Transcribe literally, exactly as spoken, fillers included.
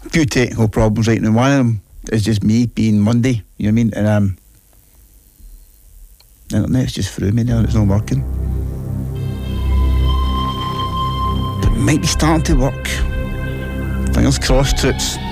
a few technical problems right now. One of them is just me being Monday, you know what I mean? And um, the internet's just through me now and it's not working. But it might be starting to work. Fingers crossed, Toots.